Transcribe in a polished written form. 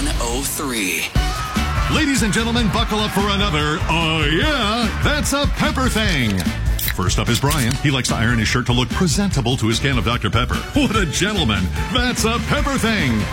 103. Ladies and gentlemen, buckle up for another, that's a Pepper Thing. First up is Brian. He likes to iron his shirt to look presentable to his can of Dr. Pepper. What a gentleman. That's a Pepper Thing.